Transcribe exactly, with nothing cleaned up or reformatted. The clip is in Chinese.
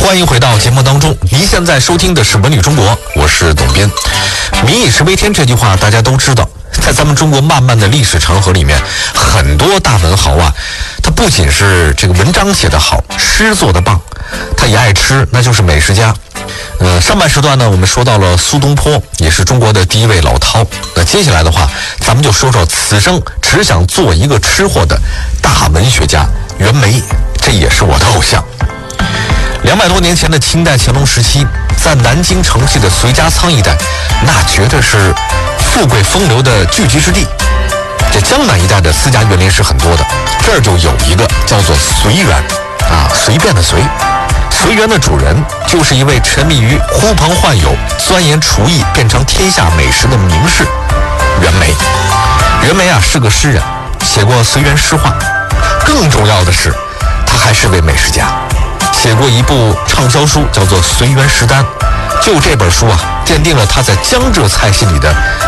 欢迎回到节目当中，您现在收听的是《文旅中国》，我是董斌。民以食为天这句话大家都知道，在咱们中国漫漫的历史长河里面，很多大文豪啊，他不仅是这个文章写得好，诗做得棒，他也爱吃，那就是美食家。呃，上半时段呢，我们说到了苏东坡，也是中国的第一位老饕。那接下来的话，咱们就说说此生只想做一个吃货的大文学家袁枚，这也是我的偶像。两百多年前的清代乾隆时期，在南京城西的随家仓一带，那绝对是富贵风流的聚集之地。这江南一带的私家园林是很多的，这儿就有一个叫做随园啊，随便的随。随园的主人就是一位沉迷于呼朋唤友、钻研厨艺变成天下美食的名士袁枚。袁枚啊是个诗人，写过随园诗话，更重要的是他还是位美食家，写过一部畅销书叫做《随园食单》。就这本书啊，奠定了他在江浙菜系里的